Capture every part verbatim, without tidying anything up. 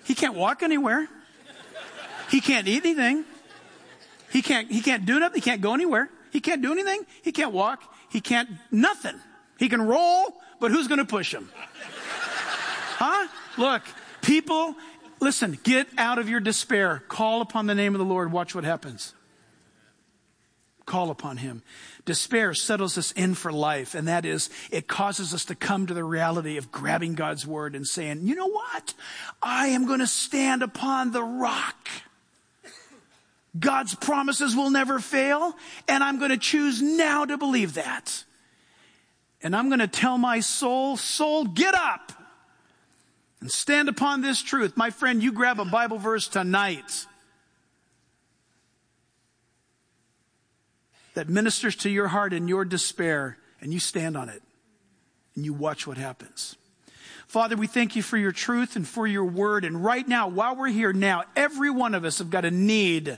He can't walk anywhere. He can't eat anything. He can't, he can't do nothing. He can't go anywhere. He can't do anything. He can't walk. He can't, nothing. He can roll, but who's going to push him? Huh? Look, people, listen, get out of your despair. Call upon the name of the Lord. Watch what happens. Call upon him. Despair settles us in for life, and that is, it causes us to come to the reality of grabbing God's word and saying, you know what? I am going to stand upon the rock. God's promises will never fail, and I'm going to choose now to believe that. And I'm going to tell my soul, soul, get up and stand upon this truth. My friend, you grab a Bible verse tonight that ministers to your heart in your despair, and you stand on it, and you watch what happens. Father, we thank you for your truth and for your word. And right now, while we're here now, every one of us have got a need.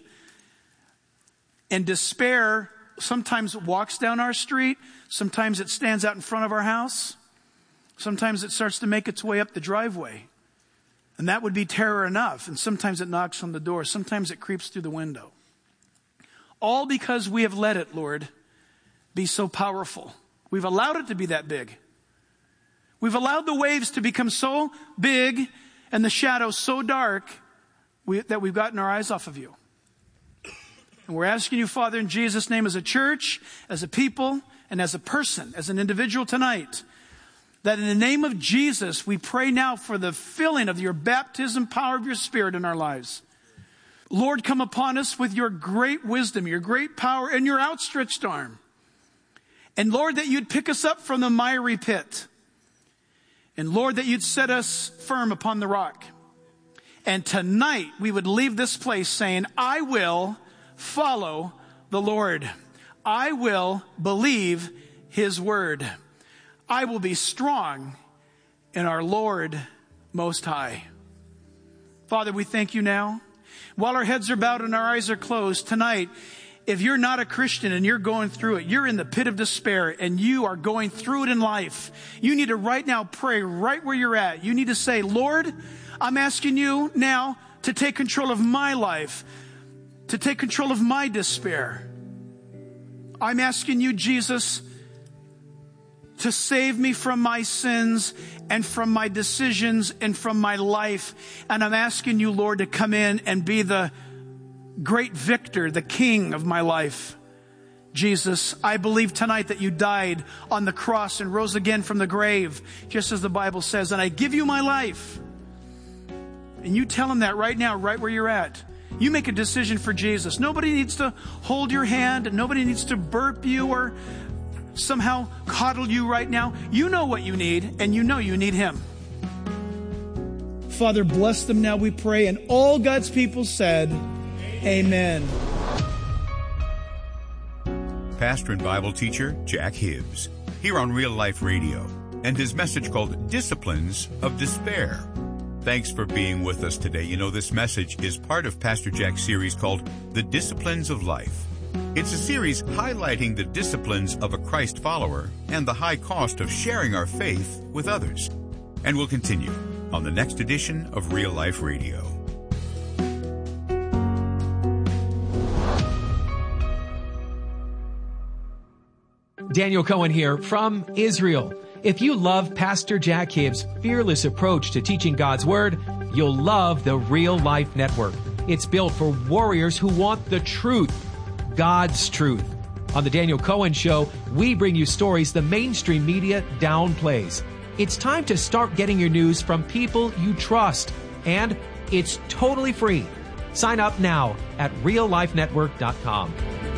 And despair sometimes walks down our street. Sometimes it stands out in front of our house. Sometimes it starts to make its way up the driveway. And that would be terror enough. And sometimes it knocks on the door. Sometimes it creeps through the window. All because we have let it, Lord, be so powerful. We've allowed it to be that big. We've allowed the waves to become so big and the shadows so dark we, that we've gotten our eyes off of you. And we're asking you, Father, in Jesus' name, as a church, as a people, and as a person, as an individual tonight, that in the name of Jesus, we pray now for the filling of your baptism power of your Spirit in our lives. Lord, come upon us with your great wisdom, your great power, and your outstretched arm. And Lord, that you'd pick us up from the miry pit. And Lord, that you'd set us firm upon the rock. And tonight, we would leave this place saying, I will follow the Lord. I will believe his word. I will be strong in our Lord Most High. Father, we thank you now. While our heads are bowed and our eyes are closed tonight, if you're not a Christian and you're going through it, you're in the pit of despair and you are going through it in life, you need to right now pray right where you're at. You need to say, Lord, I'm asking you now to take control of my life, to take control of my despair. I'm asking you, Jesus, to save me from my sins and from my decisions and from my life. And I'm asking you, Lord, to come in and be the great victor, the king of my life. Jesus, I believe tonight that you died on the cross and rose again from the grave, just as the Bible says, and I give you my life. And you tell him that right now, right where you're at. You make a decision for Jesus. Nobody needs to hold your hand, and nobody needs to burp you or somehow coddle you right now. You know what you need, and you know you need him. Father, bless them now, we pray. And all God's people said, amen. Pastor and Bible teacher Jack Hibbs, here on Real Life Radio, and his message called Disciplines of Despair. Thanks for being with us today. You know, this message is part of Pastor Jack's series called The Disciplines of Life. It's a series highlighting the disciplines of a Christ follower and the high cost of sharing our faith with others. And we'll continue on the next edition of Real Life Radio. Daniel Cohen here from Israel. If you love Pastor Jack Hibbs' fearless approach to teaching God's Word, you'll love the Real Life Network. It's built for warriors who want the truth, God's truth. On the Daniel Cohen Show, we bring you stories the mainstream media downplays. It's time to start getting your news from people you trust, and it's totally free. Sign up now at real life network dot com.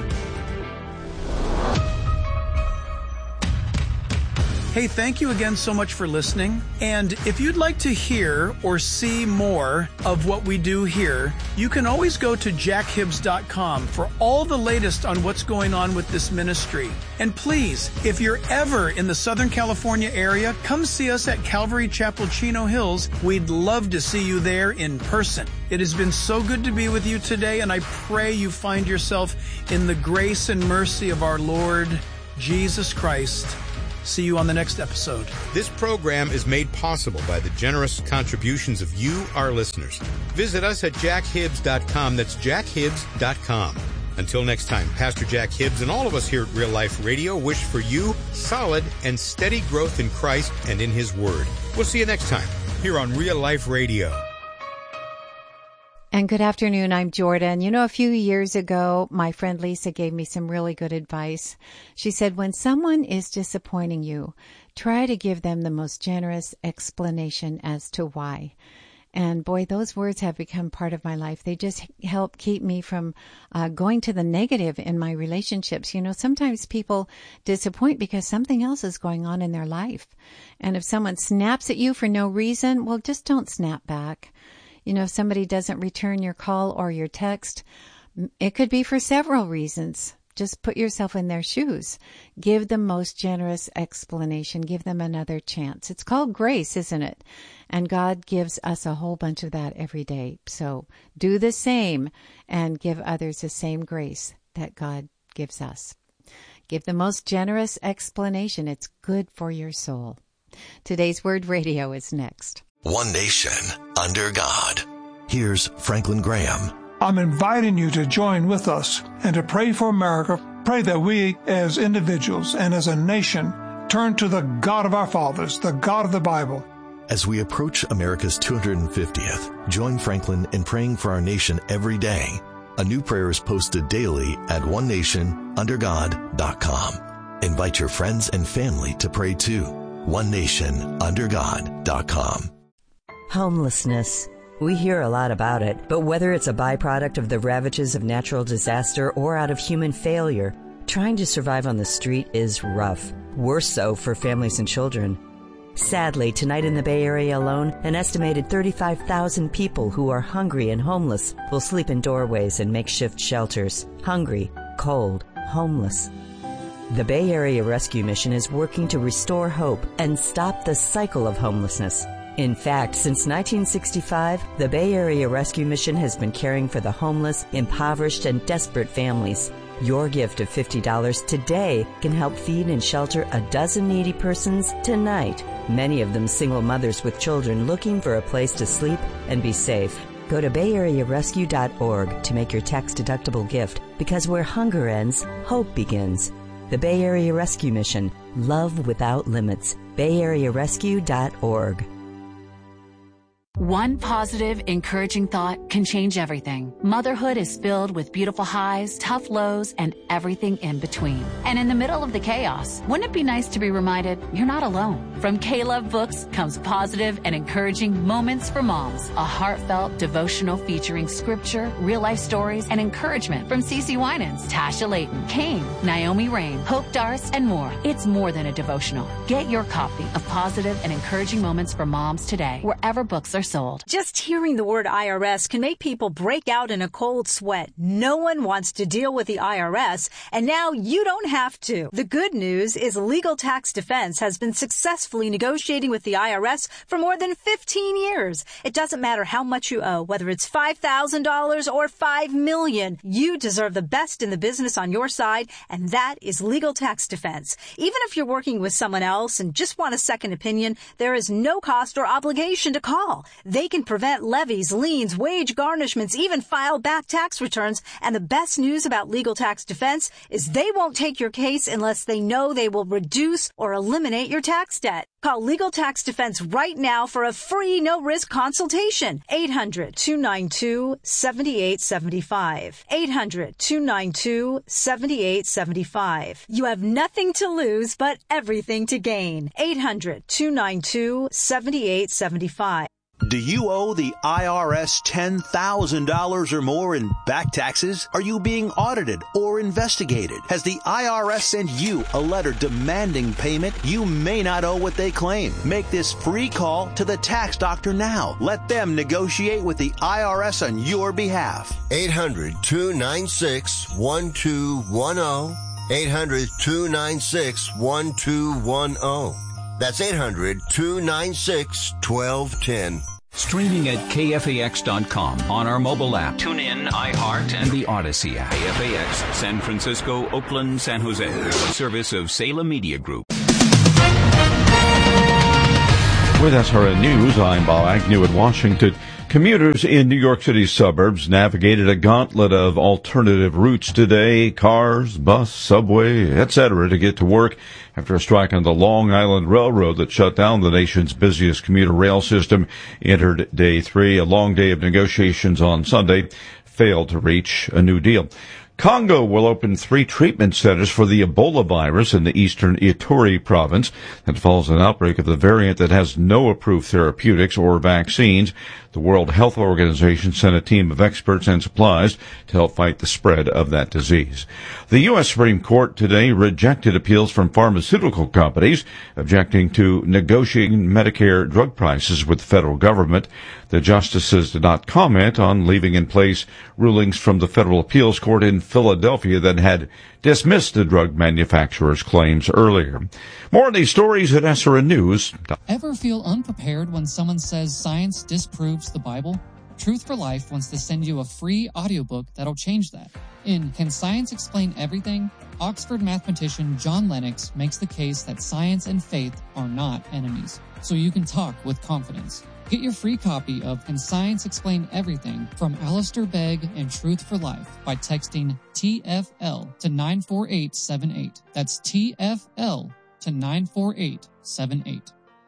Hey, thank you again so much for listening. And if you'd like to hear or see more of what we do here, you can always go to jack hibbs dot com for all the latest on what's going on with this ministry. And please, if you're ever in the Southern California area, come see us at Calvary Chapel, Chino Hills. We'd love to see you there in person. It has been so good to be with you today, and I pray you find yourself in the grace and mercy of our Lord Jesus Christ. See you on the next episode. This program is made possible by the generous contributions of you, our listeners. Visit us at jack hibbs dot com. That's jack hibbs dot com. Until next time, Pastor Jack Hibbs and all of us here at Real Life Radio wish for you solid and steady growth in Christ and in His Word. We'll see you next time here on Real Life Radio. And good afternoon, I'm Jordan. You know, a few years ago, my friend Lisa gave me some really good advice. She said, when someone is disappointing you, try to give them the most generous explanation as to why. And boy, those words have become part of my life. They just help keep me from uh, going to the negative in my relationships. You know, sometimes people disappoint because something else is going on in their life. And if someone snaps at you for no reason, well, just don't snap back. You know, if somebody doesn't return your call or your text, it could be for several reasons. Just put yourself in their shoes. Give the most generous explanation. Give them another chance. It's called grace, isn't it? And God gives us a whole bunch of that every day. So do the same and give others the same grace that God gives us. Give the most generous explanation. It's good for your soul. Today's Word Radio is next. One nation under God. Here's Franklin Graham. I'm inviting you to join with us and to pray for America. Pray that we as individuals and as a nation turn to the God of our fathers, the God of the Bible. As we approach America's two hundred fiftieth, join Franklin in praying for our nation every day. A new prayer is posted daily at one nation under god dot com. Invite your friends and family to pray too. one nation under god dot com. Homelessness. We hear a lot about it, but whether it's a byproduct of the ravages of natural disaster or out of human failure, trying to survive on the street is rough. Worse so for families and children. Sadly, tonight in the Bay Area alone, an estimated thirty-five thousand people who are hungry and homeless will sleep in doorways and makeshift shelters. Hungry, cold, homeless. The Bay Area Rescue Mission is working to restore hope and stop the cycle of homelessness. In fact, since nineteen sixty-five, the Bay Area Rescue Mission has been caring for the homeless, impoverished, and desperate families. Your gift of fifty dollars today can help feed and shelter a dozen needy persons tonight, many of them single mothers with children looking for a place to sleep and be safe. Go to bay area rescue dot org to make your tax-deductible gift, because where hunger ends, hope begins. The Bay Area Rescue Mission. Love without limits. bay area rescue dot org. One positive, encouraging thought can change everything. Motherhood is filled with beautiful highs, tough lows, and everything in between. And in the middle of the chaos, wouldn't it be nice to be reminded you're not alone? From K-Love Books comes positive and encouraging Moments for Moms, a heartfelt devotional featuring scripture, real-life stories, and encouragement from Cece Winans, Tasha Layton, Kane, Naomi Rain, Hope Darce, and more. It's more than a devotional. Get your copy of Positive and Encouraging Moments for Moms today, wherever books are sold. Just hearing the word I R S can make people break out in a cold sweat. No one wants to deal with the I R S, and now you don't have to. The good news is Legal Tax Defense has been successfully negotiating with the I R S for more than fifteen years. It doesn't matter how much you owe, whether it's five thousand dollars or five million dollars. You deserve the best in the business on your side, and that is Legal Tax Defense. Even if you're working with someone else and just want a second opinion, there is no cost or obligation to call. They can prevent levies, liens, wage garnishments, even file back tax returns. And the best news about Legal Tax Defense is they won't take your case unless they know they will reduce or eliminate your tax debt. Call Legal Tax Defense right now for a free no-risk consultation. eight hundred, two nine two, seven eight seven five. eight hundred, two nine two, seven eight seven five. You have nothing to lose but everything to gain. eight hundred, two nine two, seven eight seven five. Do you owe the I R S ten thousand dollars or more in back taxes? Are you being audited or investigated? Has the I R S sent you a letter demanding payment? You may not owe what they claim. Make this free call to the tax doctor now. Let them negotiate with the I R S on your behalf. eight hundred, two nine six, one two one zero. eight hundred, two nine six, one two one zero. That's eight hundred, two nine six, one two one zero. Streaming at K F A X dot com on our mobile app. Tune in, iHeart, and the Odyssey app. K F A X, San Francisco, Oakland, San Jose. A service of Salem Media Group. With S R N News, I'm Bob Agnew in Washington. Commuters in New York City's suburbs navigated a gauntlet of alternative routes today, cars, bus, subway, et cetera, to get to work after a strike on the Long Island Railroad that shut down the nation's busiest commuter rail system entered day three. A long day of negotiations on Sunday failed to reach a new deal. Congo will open three treatment centers for the Ebola virus in the eastern Ituri province. That follows an outbreak of the variant that has no approved therapeutics or vaccines. The World Health Organization sent a team of experts and supplies to help fight the spread of that disease. The U S Supreme Court today rejected appeals from pharmaceutical companies objecting to negotiating Medicare drug prices with the federal government. The justices did not comment on leaving in place rulings from the Federal Appeals Court in Philadelphia that had dismissed the drug manufacturer's claims earlier. More on these stories at S R N News. Ever feel unprepared when someone says science disproves the Bible? Truth for Life wants to send you a free audiobook that'll change that. In Can Science Explain Everything?, Oxford mathematician John Lennox makes the case that science and faith are not enemies, so you can talk with confidence. Get your free copy of Can Science Explain Everything from Alistair Begg and Truth for Life by texting T F L to nine four eight seven eight. That's T F L to nine four eight seven eight.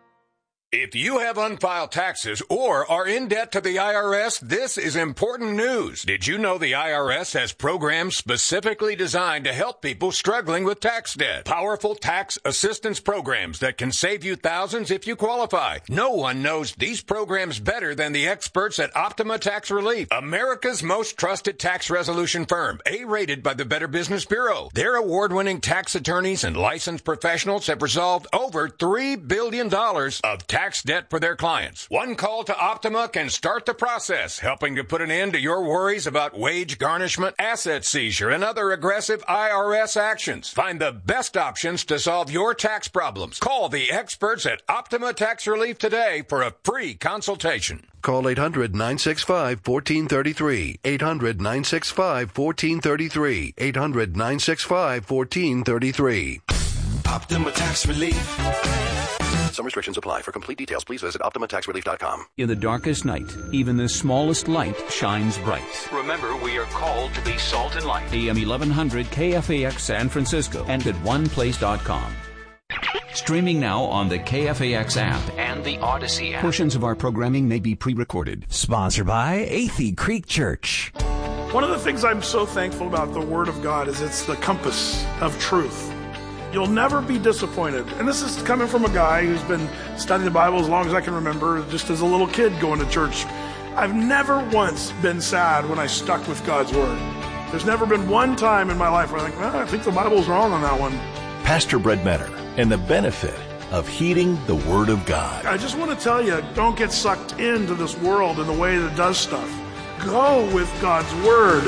If you have unfiled taxes or are in debt to the I R S, this is important news. Did you know the I R S has programs specifically designed to help people struggling with tax debt? Powerful tax assistance programs that can save you thousands if you qualify. No one knows these programs better than the experts at Optima Tax Relief, America's most trusted tax resolution firm, A-rated by the Better Business Bureau. Their award-winning tax attorneys and licensed professionals have resolved over three billion dollars of tax Tax debt for their clients. One call to Optima can start the process, helping to put an end to your worries about wage garnishment, asset seizure, and other aggressive I R S actions. Find the best options to solve your tax problems. Call the experts at Optima Tax Relief today for a free consultation. Call eight hundred nine six five one four three three. eight hundred nine six five one four three three. eight hundred nine six five one four three three. Optima Tax Relief. Some restrictions apply. For complete details, please visit Optima Tax Relief dot com. In the darkest night, even the smallest light shines bright. Remember, we are called to be salt and light. A M eleven hundred K F A X San Francisco and at one place dot com. Streaming now on the K F A X app and the Odyssey app. Portions of our programming may be pre-recorded. Sponsored by Athey Creek Church. One of the things I'm so thankful about the Word of God is it's the compass of truth. You'll never be disappointed. And this is coming from a guy who's been studying the Bible as long as I can remember, just as a little kid going to church. I've never once been sad when I stuck with God's Word. There's never been one time in my life where I think, well, I think the Bible's wrong on that one. Pastor Brett Metter and the benefit of heeding the Word of God. I just want to tell you, don't get sucked into this world and the way that it does stuff. Go with God's Word.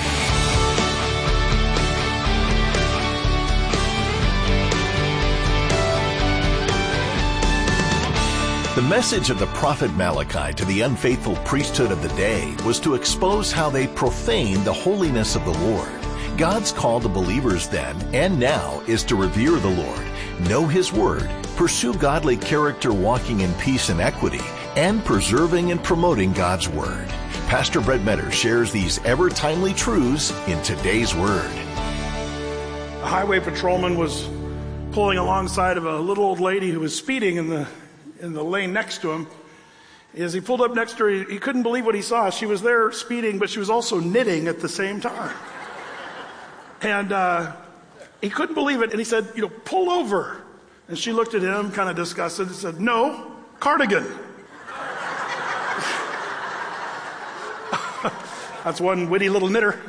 The message of the prophet Malachi to the unfaithful priesthood of the day was to expose how they profane the holiness of the Lord. God's call to believers then and now is to revere the Lord, know His Word, pursue godly character walking in peace and equity, and preserving and promoting God's Word. Pastor Brett Metter shares these ever-timely truths in today's Word. A highway patrolman was pulling alongside of a little old lady who was speeding in the in the lane next to him. As he pulled up next to her, he, he couldn't believe what he saw. She was there speeding, but she was also knitting at the same time. And uh, he couldn't believe it, and he said, you know, pull over. And she looked at him, kind of disgusted, and said, no, cardigan. That's one witty little knitter.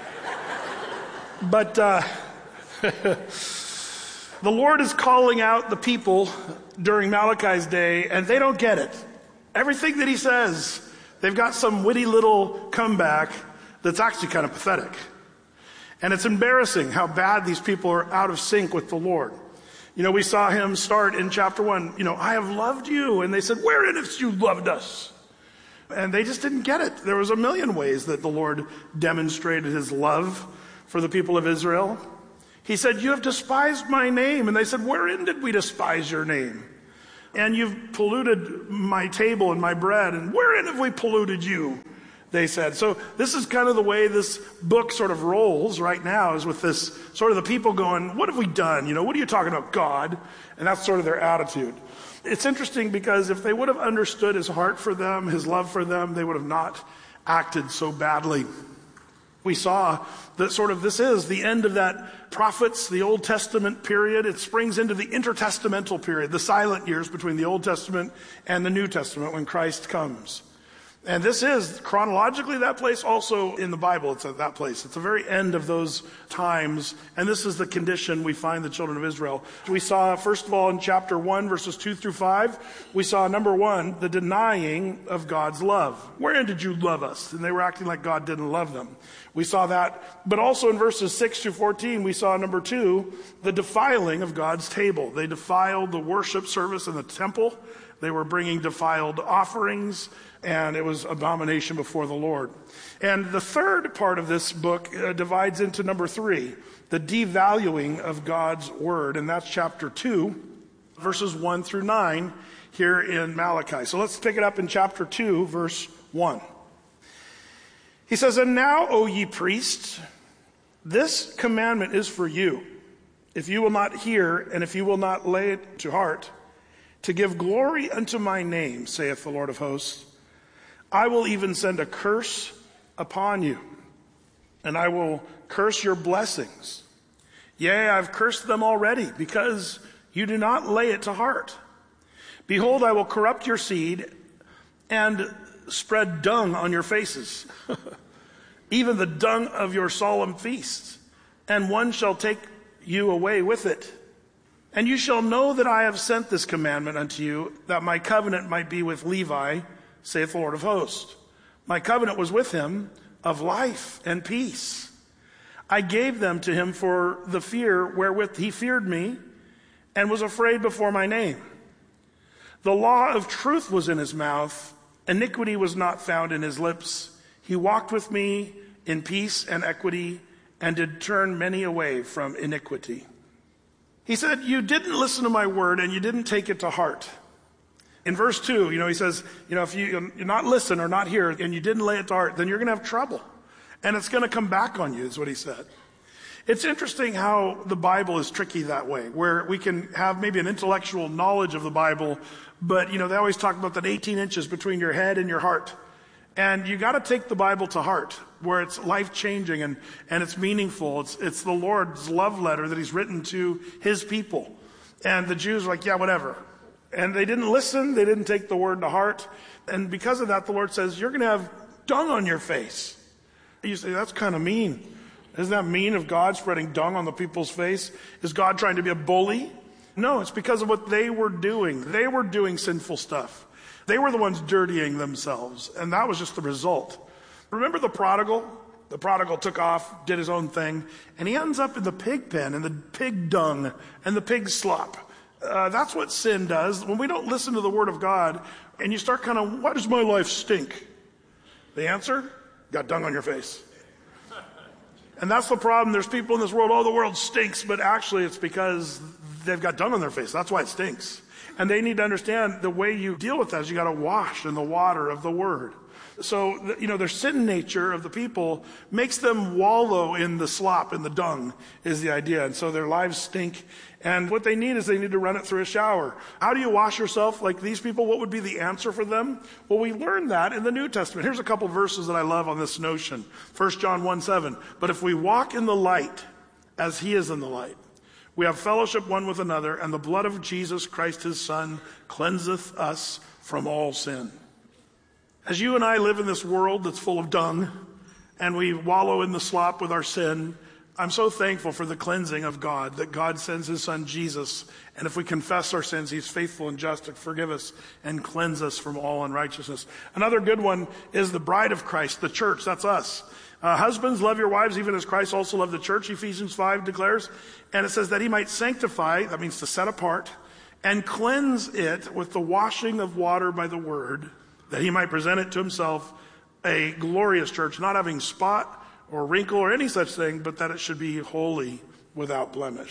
But uh, the Lord is calling out the people during Malachi's day, and they don't get it. Everything that he says, they've got some witty little comeback that's actually kind of pathetic. And it's embarrassing how bad these people are out of sync with the Lord. You know, we saw him start in chapter one, you know, I have loved you. And they said, wherein have you loved us? And they just didn't get it. There was a million ways that the Lord demonstrated his love for the people of Israel. He said, you have despised my name. And they said, wherein did we despise your name? and you've polluted my table and my bread, and wherein have we polluted you? They said. So this is kind of the way this book sort of rolls right now, is with this sort of the people going, what have we done? You know, what are you talking about, God? And that's sort of their attitude. It's interesting because if they would have understood his heart for them, his love for them, they would have not acted so badly. We saw that sort of this is the end of that prophets, the Old Testament period. It springs into the intertestamental period, the silent years between the Old Testament and the New Testament when Christ comes. And this is chronologically that place, also in the Bible. It's at that place. It's the very end of those times. And this is the condition we find the children of Israel. We saw, first of all, in chapter one, verses two through five, we saw, number one, the denying of God's love. Wherein did you love us? And they were acting like God didn't love them. We saw that. But also in verses six through fourteen, we saw, number two, the defiling of God's table. They defiled the worship service in the temple. They were bringing defiled offerings, and it was abomination before the Lord. And the third part of this book uh, divides into number three, the devaluing of God's word. And that's chapter two, verses one through nine here in Malachi. So let's pick it up in chapter two, verse one. He says, and now, O ye priests, this commandment is for you, if you will not hear, and if you will not lay it to heart, to give glory unto my name, saith the Lord of hosts, I will even send a curse upon you, and I will curse your blessings. Yea, I've cursed them already, because you do not lay it to heart. Behold, I will corrupt your seed and spread dung on your faces, even the dung of your solemn feasts, and one shall take you away with it. And you shall know that I have sent this commandment unto you, that my covenant might be with Levi, saith the Lord of hosts. My covenant was with him of life and peace. I gave them to him for the fear wherewith he feared me, and was afraid before my name. The law of truth was in his mouth, iniquity was not found in his lips. He walked with me in peace and equity, and did turn many away from iniquity. He said, you didn't listen to my word and you didn't take it to heart. In verse two, you know, he says, you know, if you, you're not listen or not hear and you didn't lay it to heart, then you're going to have trouble. And it's going to come back on you, is what he said. It's interesting how the Bible is tricky that way, where we can have maybe an intellectual knowledge of the Bible, but, you know, they always talk about that eighteen inches between your head and your heart. And you got to take the Bible to heart, where it's life-changing and, and it's meaningful. It's, it's the Lord's love letter that he's written to his people. And the Jews are like, yeah, whatever. And they didn't listen. They didn't take the word to heart. And because of that, the Lord says, you're going to have dung on your face. And you say, that's kind of mean. Isn't that mean of God spreading dung on the people's face? Is God trying to be a bully? No, it's because of what they were doing. They were doing sinful stuff. They were the ones dirtying themselves, and that was just the result. Remember the prodigal? The prodigal took off, did his own thing, and he ends up in the pig pen, and the pig dung, and the pig slop. Uh, that's what sin does. When we don't listen to the word of God, and you start kind of, why does my life stink? The answer? Got dung on your face. And that's the problem. There's people in this world, oh, the world stinks, but actually it's because they've got dung on their face. That's why it stinks. And they need to understand the way you deal with that is you got to wash in the water of the word. So, you know, their sin nature of the people makes them wallow in the slop, in the dung, is the idea. And so their lives stink. And what they need is they need to run it through a shower. How do you wash yourself like these people? What would be the answer for them? Well, we learned that in the New Testament. Here's a couple verses that I love on this notion. First John one seven. But if we walk in the light as he is in the light, we have fellowship one with another, and the blood of Jesus Christ his Son cleanseth us from all sin. As you and I live in this world that's full of dung, and we wallow in the slop with our sin, I'm so thankful for the cleansing of God, that God sends his Son Jesus, and if we confess our sins, he's faithful and just to forgive us and cleanse us from all unrighteousness. Another good one is the bride of Christ, the church, that's us. Uh, husbands, love your wives even as Christ also loved the church, Ephesians five declares. And it says that he might sanctify, that means to set apart, and cleanse it with the washing of water by the word, that he might present it to himself a glorious church, not having spot or wrinkle or any such thing, but that it should be holy without blemish.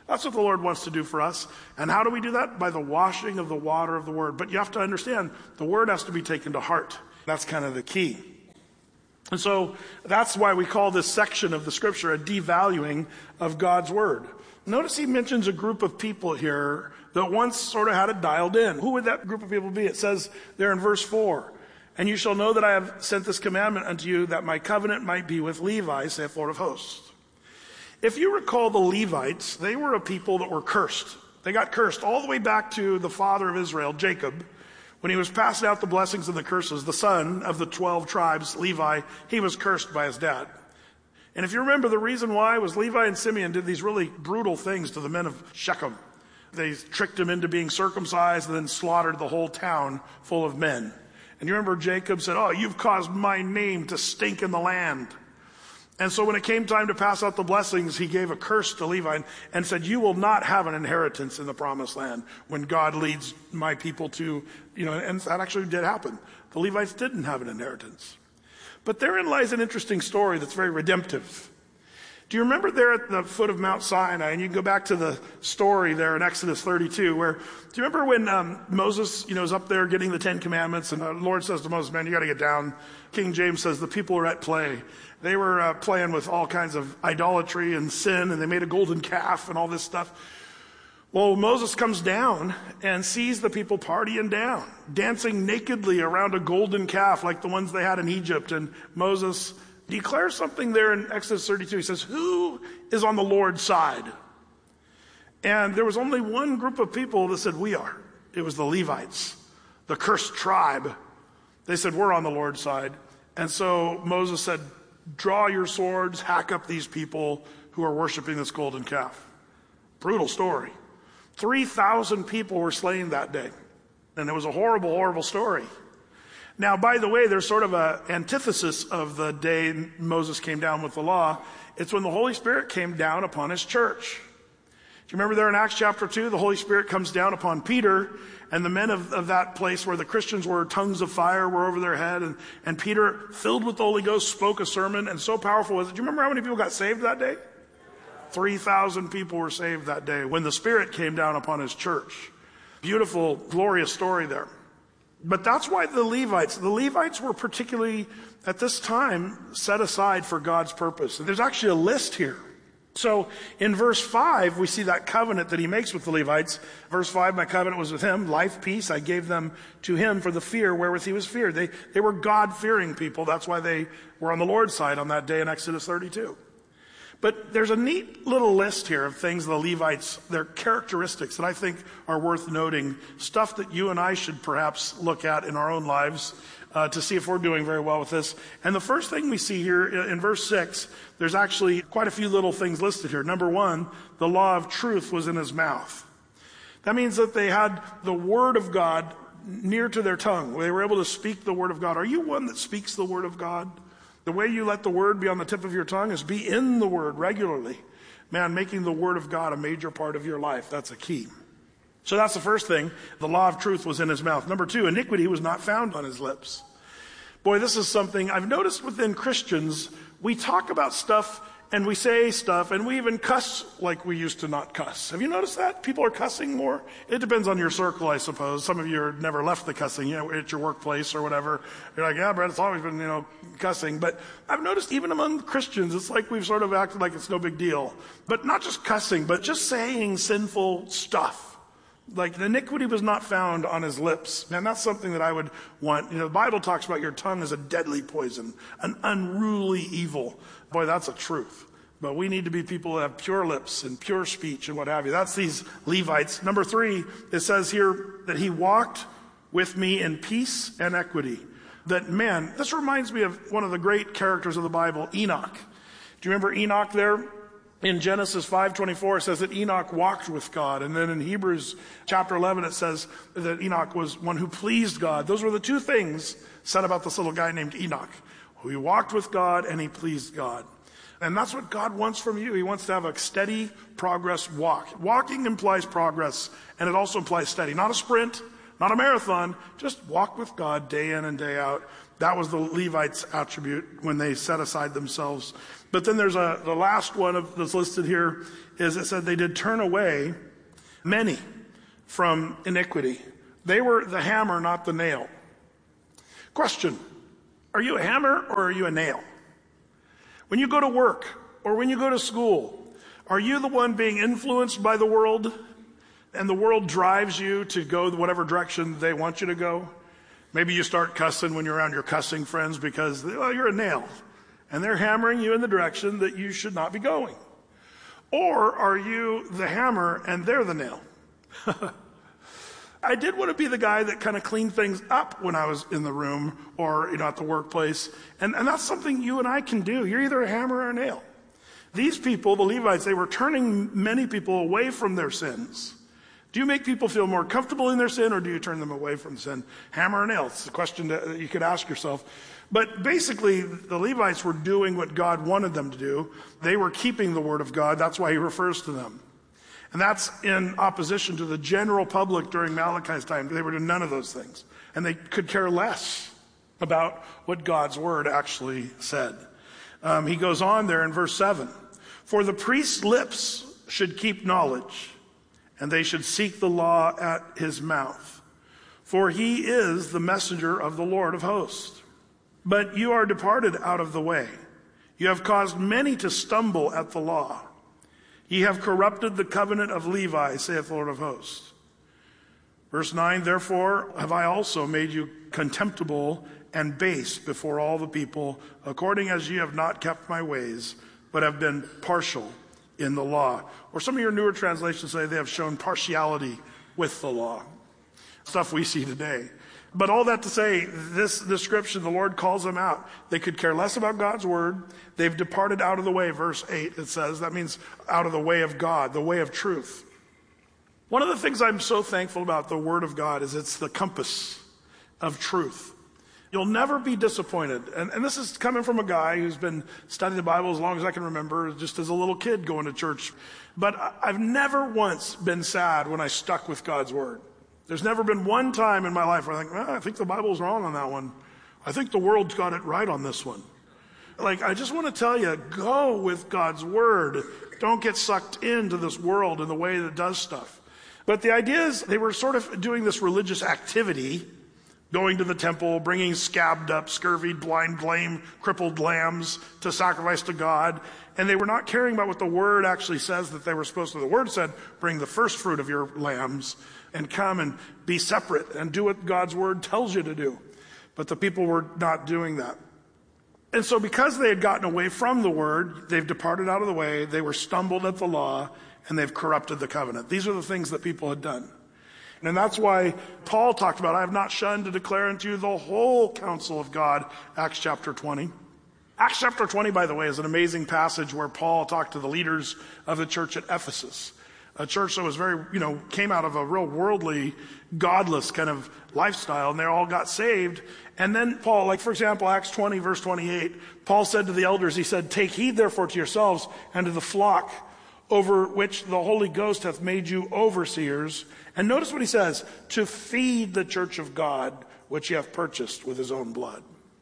That's what the Lord wants to do for us. And how do we do that? By the washing of the water of the Word. But you have to understand, the Word has to be taken to heart. That's kind of the key. And so that's why we call this section of the Scripture a devaluing of God's Word. Notice he mentions a group of people here that once sort of had it dialed in. Who would that group of people be? It says there in verse four, "And you shall know that I have sent this commandment unto you, that my covenant might be with Levi, saith Lord of hosts." If you recall the Levites, they were a people that were cursed. They got cursed all the way back to the father of Israel, Jacob. When he was passing out the blessings and the curses, the son of the twelve tribes, Levi, he was cursed by his dad. And if you remember, the reason why was Levi and Simeon did these really brutal things to the men of Shechem. They tricked them into being circumcised and then slaughtered the whole town full of men. And you remember Jacob said, "Oh, you've caused my name to stink in the land." And so when it came time to pass out the blessings, he gave a curse to Levi and, and said, "You will not have an inheritance in the promised land when God leads my people to," you know, and that actually did happen. The Levites didn't have an inheritance. But therein lies an interesting story that's very redemptive. Do you remember there at the foot of Mount Sinai, and you can go back to the story there in Exodus thirty-two, where, do you remember when um, Moses, you know, is up there getting the Ten Commandments, and the Lord says to Moses, "Man, you got to get down." King James says the people are at play. They were uh, playing with all kinds of idolatry and sin, and they made a golden calf and all this stuff. Well, Moses comes down and sees the people partying down, dancing nakedly around a golden calf like the ones they had in Egypt. And Moses declares something there in Exodus thirty-two. He says, "Who is on the Lord's side?" And there was only one group of people that said, "We are." It was the Levites, the cursed tribe. They said, "We're on the Lord's side." And so Moses said, "Draw your swords, hack up these people who are worshiping this golden calf." Brutal story. three thousand people were slain that day. And it was a horrible, horrible story. Now, by the way, there's sort of an antithesis of the day Moses came down with the law. It's when the Holy Spirit came down upon his church. Do you remember there in Acts chapter two, the Holy Spirit comes down upon Peter, and the men of, of that place where the Christians were, tongues of fire were over their head, and, and Peter, filled with the Holy Ghost, spoke a sermon, and so powerful was it. Do you remember how many people got saved that day? three thousand people were saved that day when the Spirit came down upon his church. Beautiful, glorious story there. But that's why the Levites, the Levites were particularly, at this time, set aside for God's purpose. And there's actually a list here. So in verse five, we see that covenant that he makes with the Levites. Verse five, "My covenant was with him, life, peace. I gave them to him for the fear wherewith he was feared." They, they were God-fearing people. That's why they were on the Lord's side on that day in Exodus thirty-two. But there's a neat little list here of things the Levites, their characteristics that I think are worth noting, stuff that you and I should perhaps look at in our own lives uh, to see if we're doing very well with this. And the first thing we see here in verse six, there's actually quite a few little things listed here. Number one, the law of truth was in his mouth. That means that they had the word of God near to their tongue. They were able to speak the word of God. Are you one that speaks the word of God? The way you let the word be on the tip of your tongue is be in the word regularly. Man, making the word of God a major part of your life, that's a key. So that's the first thing. The law of truth was in his mouth. Number two, iniquity was not found on his lips. Boy, this is something I've noticed within Christians. We talk about stuff and we say stuff and we even cuss like we used to not cuss. Have you noticed that? People are cussing more. It depends on your circle, I suppose. Some of you have never left the cussing, you know, at your workplace or whatever. You're like, "Yeah, Brett, it's always been, you know, cussing." But I've noticed even among Christians, it's like we've sort of acted like it's no big deal. But not just cussing, but just saying sinful stuff. Like, the iniquity was not found on his lips. Man, that's something that I would want. You know, the Bible talks about your tongue as a deadly poison, an unruly evil. Boy, that's a truth. But we need to be people that have pure lips and pure speech and what have you. That's these Levites. Number three, it says here that he walked with me in peace and equity. That, man, this reminds me of one of the great characters of the Bible, Enoch. Do you remember Enoch there? In Genesis five twenty-four, it says that Enoch walked with God. And then in Hebrews chapter eleven, it says that Enoch was one who pleased God. Those were the two things said about this little guy named Enoch. He walked with God and he pleased God. And that's what God wants from you. He wants to have a steady progress walk. Walking implies progress, and it also implies steady. Not a sprint, not a marathon, just walk with God day in and day out. That was the Levites' attribute when they set aside themselves. But then there's a, the last one of, that's listed here is it said they did turn away many from iniquity. They were the hammer, not the nail. Question, are you a hammer or are you a nail? When you go to work or when you go to school, are you the one being influenced by the world and the world drives you to go whatever direction they want you to go? Maybe you start cussing when you're around your cussing friends because, well, you're a nail and they're hammering you in the direction that you should not be going. Or are you the hammer and they're the nail? I did want to be the guy that kind of cleaned things up when I was in the room or, you know, at the workplace. And, and that's something you and I can do. You're either a hammer or a nail. These people, the Levites, they were turning many people away from their sins. Do you make people feel more comfortable in their sin, or do you turn them away from sin? Hammer or nail? It's a question that you could ask yourself. But basically, the Levites were doing what God wanted them to do. They were keeping the word of God. That's why he refers to them. And that's in opposition to the general public during Malachi's time. They were doing none of those things. And they could care less about what God's word actually said. Um, he goes on there in verse seven. For the priest's lips should keep knowledge, and they should seek the law at his mouth. For he is the messenger of the Lord of hosts. But you are departed out of the way. You have caused many to stumble at the law. Ye have corrupted the covenant of Levi, saith the Lord of hosts. Verse nine, therefore have I also made you contemptible and base before all the people, according as ye have not kept my ways, but have been partial in the law. Or some of your newer translations say they have shown partiality with the law. Stuff we see today. But all that to say, this description, the Lord calls them out. They could care less about God's word. They've departed out of the way, verse eight, it says. That means out of the way of God, the way of truth. One of the things I'm so thankful about the word of God is it's the compass of truth. You'll never be disappointed. And, and this is coming from a guy who's been studying the Bible as long as I can remember, just as a little kid going to church. But I've never once been sad when I stuck with God's word. There's never been one time in my life where I think, well, I think the Bible's wrong on that one. I think the world's got it right on this one. Like, I just want to tell you, go with God's word. Don't get sucked into this world and the way that it does stuff. But the idea is they were sort of doing this religious activity, going to the temple, bringing scabbed up, scurvied, blind, lame, crippled lambs to sacrifice to God. And they were not caring about what the word actually says that they were supposed to. The word said, bring the first fruit of your lambs and come and be separate and do what God's word tells you to do. But the people were not doing that. And so because they had gotten away from the word, they've departed out of the way, they were stumbled at the law, and they've corrupted the covenant. These are the things that people had done. And that's why Paul talked about, I have not shunned to declare unto you the whole counsel of God, Acts chapter twenty. Acts chapter twenty, by the way, is an amazing passage where Paul talked to the leaders of the church at Ephesus. A church that was very, you know, came out of a real worldly, godless kind of lifestyle, and they all got saved. And then Paul, like for example, Acts twenty, verse twenty-eight, Paul said to the elders, he said, take heed therefore to yourselves and to the flock over which the Holy Ghost hath made you overseers. And notice what he says, to feed the church of God, which ye have purchased with his own blood.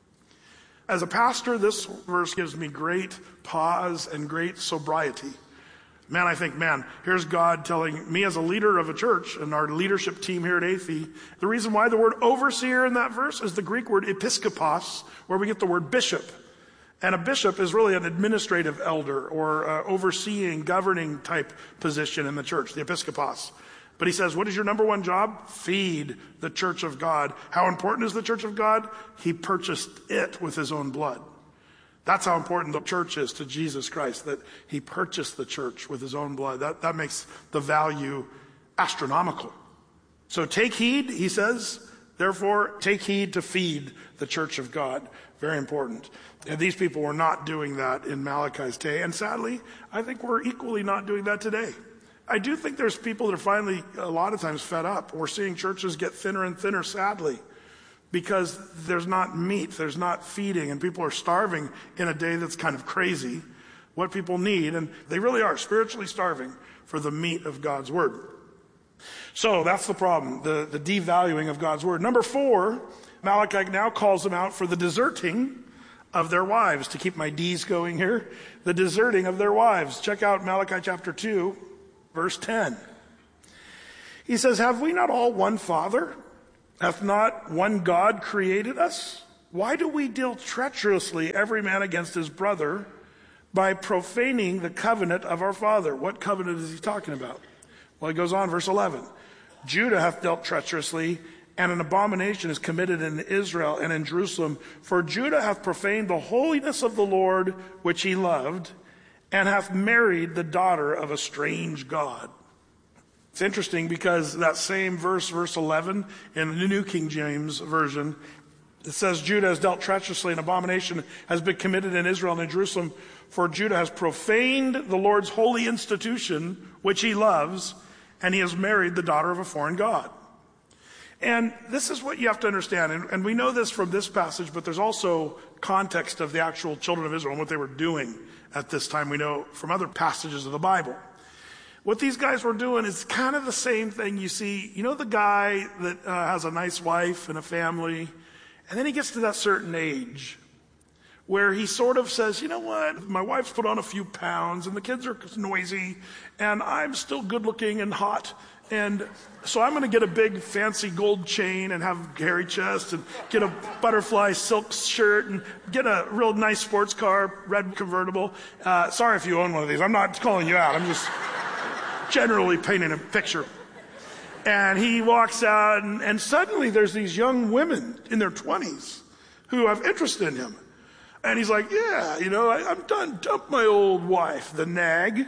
As a pastor, this verse gives me great pause and great sobriety. Man, I think, man, here's God telling me as a leader of a church and our leadership team here at A F E, the reason why the word overseer in that verse is the Greek word episkopos, where we get the word bishop. And a bishop is really an administrative elder or uh, overseeing, governing type position in the church, the episkopos. But he says, what is your number one job? Feed the church of God. How important is the church of God? He purchased it with his own blood. That's how important the church is to Jesus Christ, that he purchased the church with his own blood. That, that makes the value astronomical. So take heed, he says, therefore take heed to feed the church of God. Very important. And these people were not doing that in Malachi's day. And sadly, I think we're equally not doing that today. I do think there's people that are finally, a lot of times, fed up. We're seeing churches get thinner and thinner, sadly, because there's not meat, there's not feeding, and people are starving in a day that's kind of crazy. What people need, and they really are spiritually starving for the meat of God's word. So that's the problem, the, the devaluing of God's word. Number four, Malachi now calls them out for the deserting of their wives. To keep my D's going here, the deserting of their wives. Check out Malachi chapter two, verse ten. He says, have we not all one Father? Hath not one God created us? Why do we deal treacherously every man against his brother by profaning the covenant of our Father? What covenant is he talking about? Well, he goes on, verse eleven. Judah hath dealt treacherously, and an abomination is committed in Israel and in Jerusalem. For Judah hath profaned the holiness of the Lord, which he loved, and hath married the daughter of a strange god. It's interesting because that same verse, verse eleven, in the New King James Version, it says, Judah has dealt treacherously, an abomination has been committed in Israel and in Jerusalem. For Judah has profaned the Lord's holy institution, which he loves, and he has married the daughter of a foreign god. And this is what you have to understand, and, and we know this from this passage, but there's also context of the actual children of Israel and what they were doing at this time. We know from other passages of the Bible. What these guys were doing is kind of the same thing you see. You know the guy that uh, has a nice wife and a family, and then he gets to that certain age where he sort of says, you know what, my wife's put on a few pounds and the kids are noisy and I'm still good looking and hot. And so I'm going to get a big fancy gold chain and have hairy chest and get a butterfly silk shirt and get a real nice sports car, red convertible. Uh, sorry if you own one of these. I'm not calling you out. I'm just generally painting a picture. And he walks out, and, and suddenly there's these young women in their twenties who have interest in him. And he's like, yeah, you know, I, I'm done. Dump my old wife, the nag.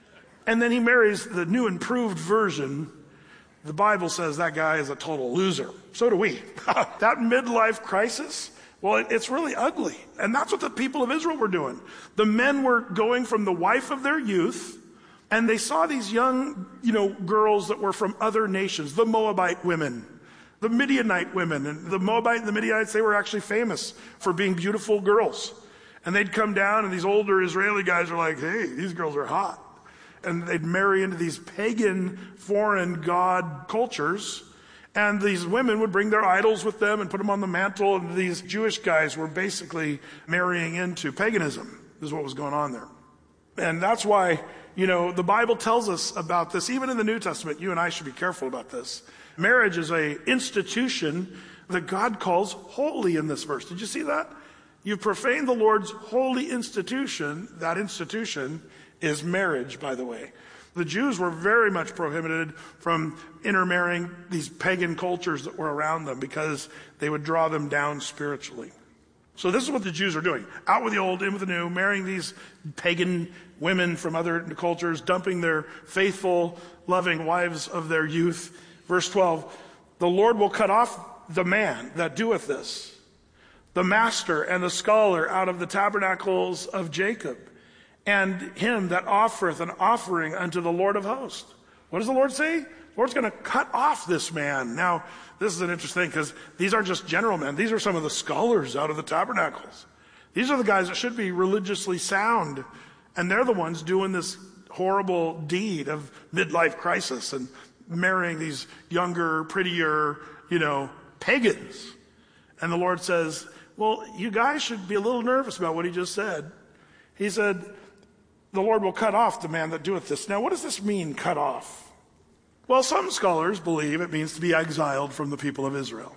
And then he marries the new improved version. The Bible says that guy is a total loser. So do we. That midlife crisis, well, it, it's really ugly. And that's what the people of Israel were doing. The men were going from the wife of their youth, and they saw these young, you know, girls that were from other nations, the Moabite women, the Midianite women. And the Moabite and the Midianites, they were actually famous for being beautiful girls. And they'd come down, and these older Israeli guys are like, hey, these girls are hot. And they'd marry into these pagan, foreign god cultures. And these women would bring their idols with them and put them on the mantle. And these Jewish guys were basically marrying into paganism, is what was going on there. And that's why, you know, the Bible tells us about this. Even in the New Testament, you and I should be careful about this. Marriage is a institution that God calls holy in this verse. Did you see that? You've profaned the Lord's holy institution. That institution is marriage, by the way. The Jews were very much prohibited from intermarrying these pagan cultures that were around them because they would draw them down spiritually. So this is what the Jews are doing. Out with the old, in with the new, marrying these pagan women from other cultures, dumping their faithful, loving wives of their youth. Verse twelve, the Lord will cut off the man that doeth this, the master and the scholar out of the tabernacles of Jacob, and him that offereth an offering unto the Lord of hosts. What does the Lord say? The Lord's going to cut off this man. Now, this is an interesting thing because these aren't just general men. These are some of the scholars out of the tabernacles. These are the guys that should be religiously sound. And they're the ones doing this horrible deed of midlife crisis and marrying these younger, prettier, you know, pagans. And the Lord says, well, you guys should be a little nervous about what he just said. He said, the Lord will cut off the man that doeth this. Now, what does this mean, cut off? Well, some scholars believe it means to be exiled from the people of Israel.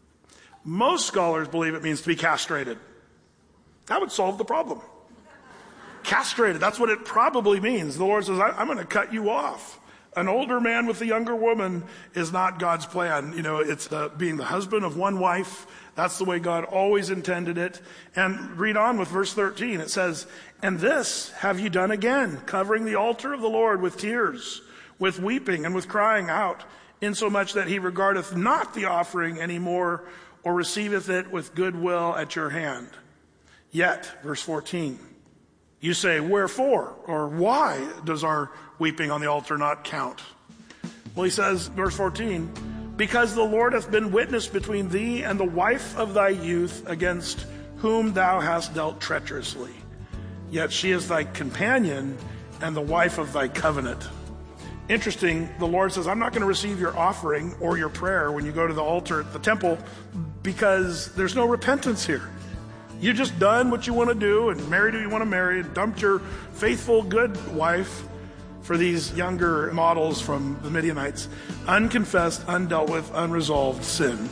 Most scholars believe it means to be castrated. That would solve the problem. Castrated, that's what it probably means. The Lord says, I'm going to cut you off. An older man with a younger woman is not God's plan. You know, it's the, being the husband of one wife. That's the way God always intended it. And read on with verse thirteen. It says, and this have ye done again, covering the altar of the Lord with tears, with weeping and with crying out, insomuch that he regardeth not the offering any more, or receiveth it with good will at your hand. Yet, verse fourteen, you say, wherefore, or why does our weeping on the altar not count? Well, he says, verse fourteen, because the Lord hath been witness between thee and the wife of thy youth, against whom thou hast dealt treacherously. Yet she is thy companion and the wife of thy covenant. Interesting, the Lord says, I'm not going to receive your offering or your prayer when you go to the altar at the temple, because there's no repentance here. You just done what you want to do and married who you want to marry and dumped your faithful, good wife for these younger models from the Midianites. Unconfessed, undealt with, unresolved sin.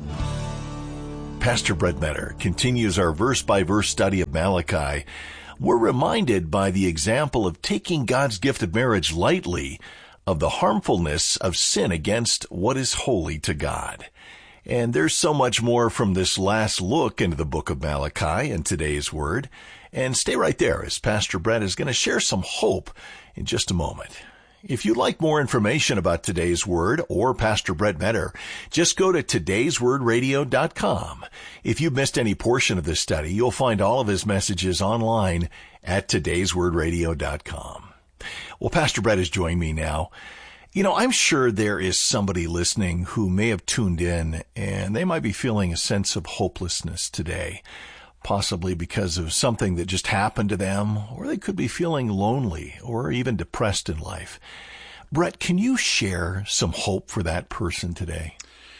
Pastor Brett Metter continues our verse-by-verse study of Malachi. We're reminded by the example of taking God's gift of marriage lightly of the harmfulness of sin against what is holy to God. And there's so much more from this last look into the book of Malachi in today's word. And stay right there as Pastor Brett is going to share some hope in just a moment. If you'd like more information about today's word or Pastor Brett Metter, just go to todays word radio dot com. If you've missed any portion of this study, you'll find all of his messages online at todays word radio dot com. Well, Pastor Brett has joined me now. You know, I'm sure there is somebody listening who may have tuned in and they might be feeling a sense of hopelessness today, possibly because of something that just happened to them, or they could be feeling lonely or even depressed in life. Brett, can you share some hope for that person today?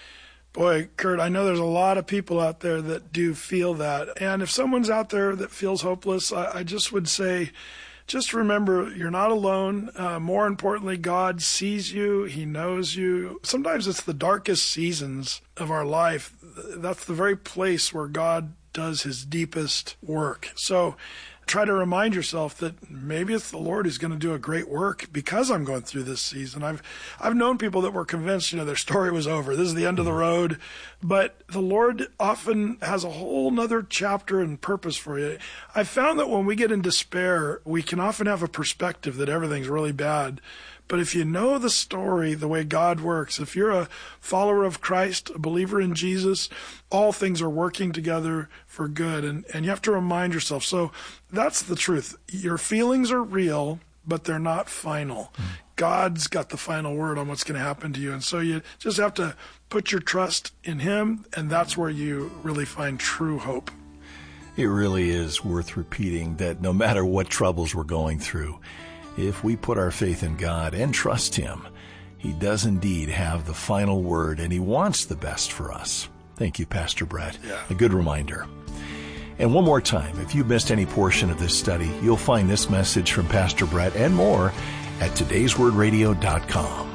Boy, Kurt, I know there's a lot of people out there that do feel that. And if someone's out there that feels hopeless, I, I just would say, just remember, you're not alone. Uh, more importantly, God sees you. He knows you. Sometimes it's the darkest seasons of our life. That's the very place where God does his deepest work. So try to remind yourself that maybe it's the Lord who's going to do a great work because I'm going through this season. I've I've known people that were convinced, you know, their story was over. This is the end of the road. But the Lord often has a whole nother chapter and purpose for you. I've found that when we get in despair, we can often have a perspective that everything's really bad. But if you know the story, the way God works, if you're a follower of Christ, a believer in Jesus, all things are working together for good. And, and you have to remind yourself. So that's the truth. Your feelings are real, but they're not final. Mm. God's got the final word on what's going to happen to you. And so you just have to put your trust in him, and that's where you really find true hope. It really is worth repeating that no matter what troubles we're going through, if we put our faith in God and trust him, he does indeed have the final word, and he wants the best for us. Thank you, Pastor Brett. Yeah. A good reminder. And one more time, if you missed any portion of this study, you'll find this message from Pastor Brett and more at todays word radio dot com.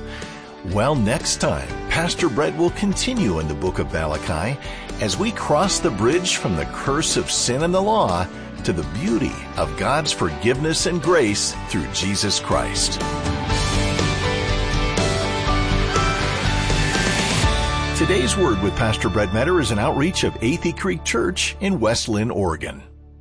Well, next time, Pastor Brett will continue in the book of Malachi as we cross the bridge from the curse of sin and the law to the beauty of God's forgiveness and grace through Jesus Christ. Today's Word with Pastor Brett Metter is an outreach of Athey Creek Church in West Linn, Oregon.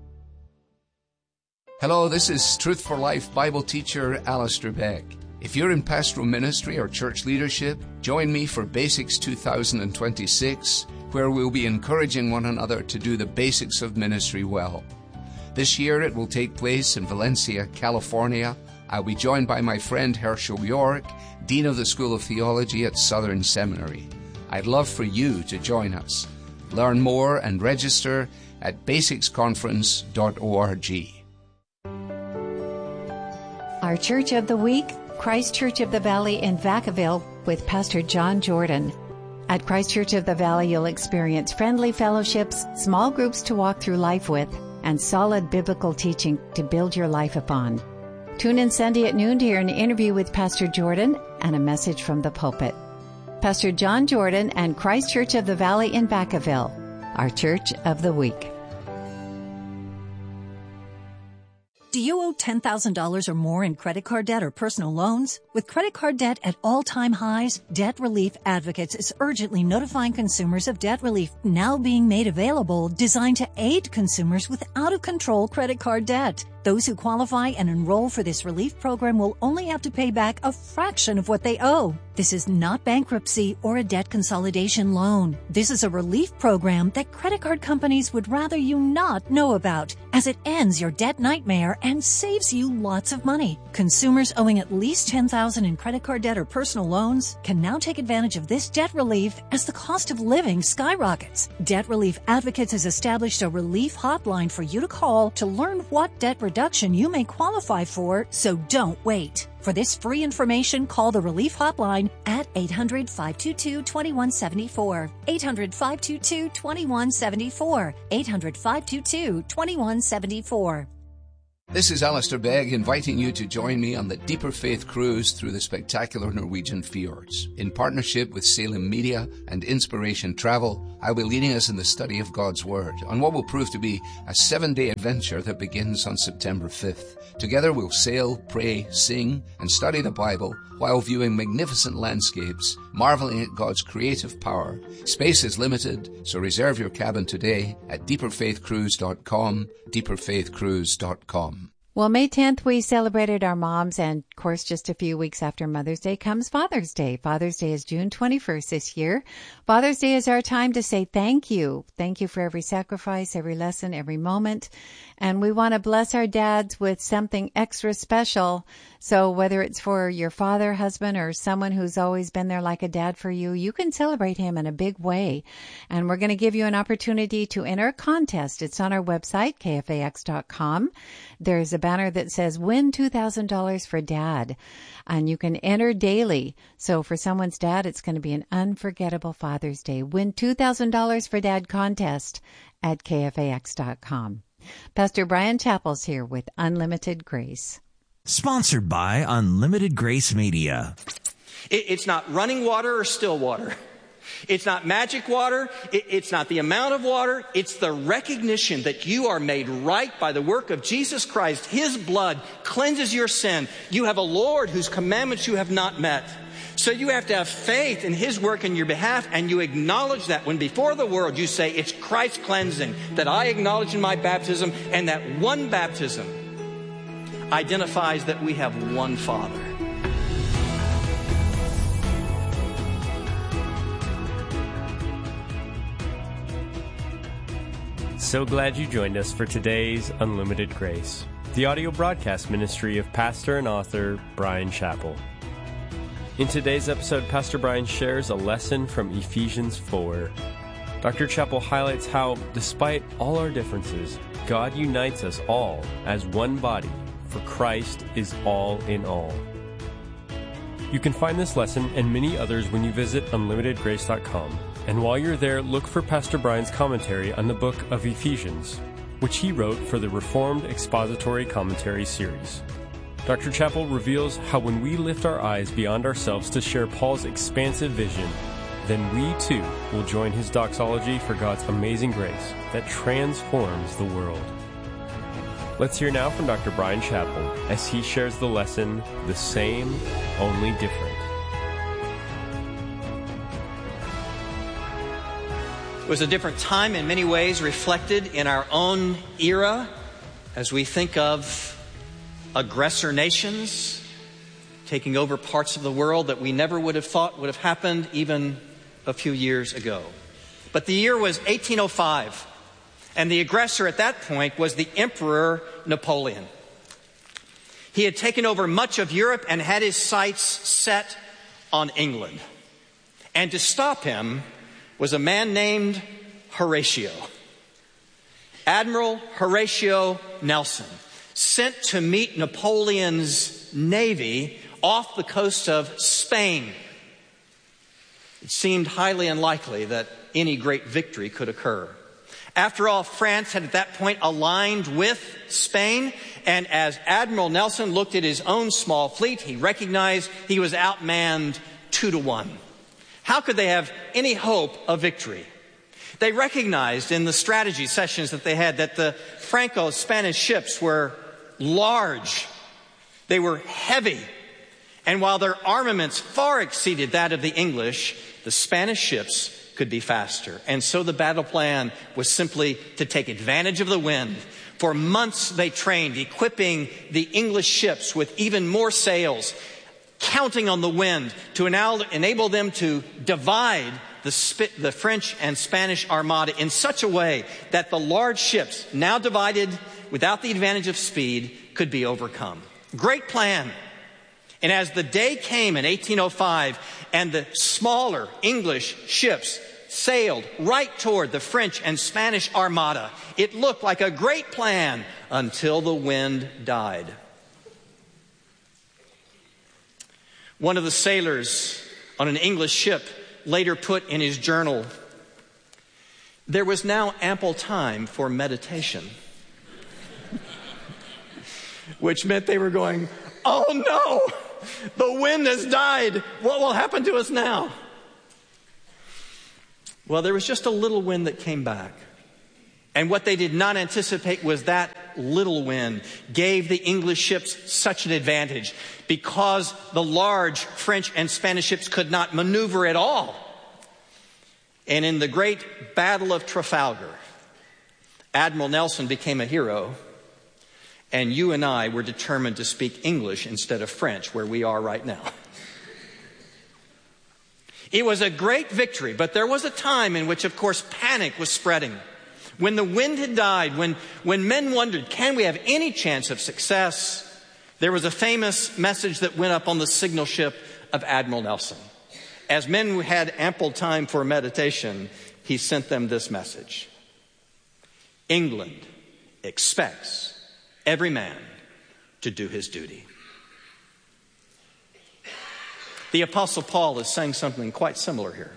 Hello, this is Truth for Life Bible teacher Alistair Beck. If you're in pastoral ministry or church leadership, join me for Basics two thousand twenty-six, where we'll be encouraging one another to do the basics of ministry well. This year it will take place in Valencia, California. I'll be joined by my friend Herschel York, Dean of the School of Theology at Southern Seminary. I'd love for you to join us. Learn more and register at basics conference dot org. Our Church of the Week, Christ Church of the Valley in Vacaville with Pastor John Jordan. At Christ Church of the Valley, you'll experience friendly fellowships, small groups to walk through life with, and solid biblical teaching to build your life upon. Tune in Sunday at noon to hear an interview with Pastor Jordan and a message from the pulpit. Pastor John Jordan and Christ Church of the Valley in Vacaville, our Church of the Week. Do you owe ten thousand dollars or more in credit card debt or personal loans? With credit card debt at all-time highs, Debt Relief Advocates is urgently notifying consumers of debt relief now being made available, designed to aid consumers with out-of-control credit card debt. Those who qualify and enroll for this relief program will only have to pay back a fraction of what they owe. This is not bankruptcy or a debt consolidation loan. This is a relief program that credit card companies would rather you not know about, as it ends your debt nightmare and saves you lots of money. Consumers owing at least ten thousand dollars in credit card debt or personal loans can now take advantage of this debt relief as the cost of living skyrockets. Debt Relief Advocates has established a relief hotline for you to call to learn what debt reduction you may qualify for, so don't wait. For this free information, call the Relief Hotline at eight hundred, five two two, two one seven four. eight hundred, five two two, two one seven four. eight hundred, five two two, two one seven four. This is Alistair Begg inviting you to join me on the Deeper Faith Cruise through the spectacular Norwegian fjords. In partnership with Salem Media and Inspiration Travel, I'll be leading us in the study of God's Word on what will prove to be a seven-day adventure that begins on September fifth. Together we'll sail, pray, sing, and study the Bible while viewing magnificent landscapes, marveling at God's creative power. Space is limited, so reserve your cabin today at deeper faith cruise dot com, deeper faith cruise dot com. Well, May tenth, we celebrated our moms, and of course, just a few weeks after Mother's Day comes Father's Day. Father's Day is June twenty-first this year. Father's Day is our time to say thank you. Thank you for every sacrifice, every lesson, every moment. And we want to bless our dads with something extra special. So whether it's for your father, husband, or someone who's always been there like a dad for you, you can celebrate him in a big way. And we're going to give you an opportunity to enter a contest. It's on our website, K F A X dot com. There's a banner that says win two thousand dollars for dad. And you can enter daily. So for someone's dad, it's going to be an unforgettable Father's Day. Win two thousand dollars for dad contest at K F A X dot com. Pastor Bryan Chapell's here with Unlimited Grace. Sponsored by Unlimited Grace Media. It's not running water or still water. It's not magic water. It's not the amount of water. It's the recognition that you are made right by the work of Jesus Christ. His blood cleanses your sin. You have a Lord whose commandments you have not met. So you have to have faith in His work in your behalf, and you acknowledge that when before the world you say, it's Christ's cleansing that I acknowledge in my baptism, and that one baptism identifies that we have one Father. So glad you joined us for today's Unlimited Grace, the audio broadcast ministry of pastor and author Bryan Chapell. In today's episode, Pastor Bryan shares a lesson from Ephesians four. Doctor Chapell highlights how, despite all our differences, God unites us all as one body, for Christ is all in all. You can find this lesson and many others when you visit unlimited grace dot com. And while you're there, look for Pastor Bryan's commentary on the book of Ephesians, which he wrote for the Reformed Expository Commentary series. Doctor Chapell reveals how when we lift our eyes beyond ourselves to share Paul's expansive vision, then we too will join his doxology for God's amazing grace that transforms the world. Let's hear now from Doctor Bryan Chapell as he shares the lesson, The Same, Only Different. It was a different time in many ways, reflected in our own era as we think of aggressor nations taking over parts of the world that we never would have thought would have happened even a few years ago. But the year was eighteen oh five, and the aggressor at that point was the Emperor Napoleon. He had taken over much of Europe and had his sights set on England. And to stop him was a man named Horatio. Admiral Horatio Nelson, sent to meet Napoleon's navy off the coast of Spain. It seemed highly unlikely that any great victory could occur. After all, France had at that point aligned with Spain, and as Admiral Nelson looked at his own small fleet, he recognized he was outmanned two to one. How could they have any hope of victory? They recognized in the strategy sessions that they had that the Franco-Spanish ships were large, they were heavy, and while their armaments far exceeded that of the English, the Spanish ships could be faster. And so the battle plan was simply to take advantage of the wind. For months they trained, equipping the English ships with even more sails, counting on the wind to enable them to divide the, Sp- the French and Spanish armada in such a way that the large ships, now divided without the advantage of speed, could be overcome. Great plan. And as the day came in eighteen oh five and the smaller English ships sailed right toward the French and Spanish armada, it looked like a great plan until the wind died. One of the sailors on an English ship later put in his journal, "There was now ample time for meditation." Which meant they were going, "Oh no, the wind has died. What will happen to us now?" Well, there was just a little wind that came back. And what they did not anticipate was that little wind gave the English ships such an advantage because the large French and Spanish ships could not maneuver at all. And in the great Battle of Trafalgar, Admiral Nelson became a hero, and you and I were determined to speak English instead of French, where we are right now. It was a great victory, but there was a time in which, of course, panic was spreading. When the wind had died, when, when men wondered, can we have any chance of success? There was a famous message that went up on the signal ship of Admiral Nelson. As men had ample time for meditation, he sent them this message: England expects every man to do his duty. The Apostle Paul is saying something quite similar here.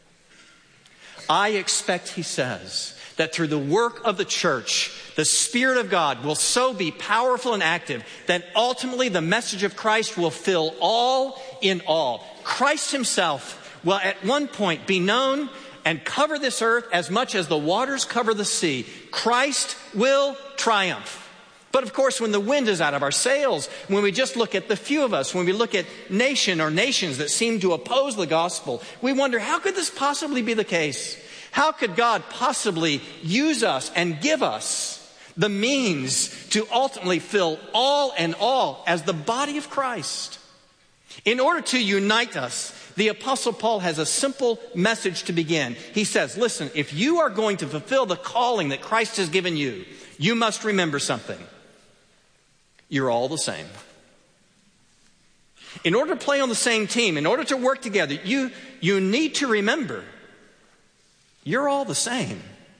I expect, he says, that through the work of the church, the Spirit of God will so be powerful and active that ultimately the message of Christ will fill all in all. Christ himself will at one point be known and cover this earth as much as the waters cover the sea. Christ will triumph. But of course, when the wind is out of our sails, when we just look at the few of us, when we look at nation or nations that seem to oppose the gospel, we wonder, how could this possibly be the case? How could God possibly use us and give us the means to ultimately fill all and all as the body of Christ? In order to unite us, the Apostle Paul has a simple message to begin. He says, listen, if you are going to fulfill the calling that Christ has given you, you must remember something. You're all the same. In order to play on the same team, in order to work together, you, you need to remember you're all the same.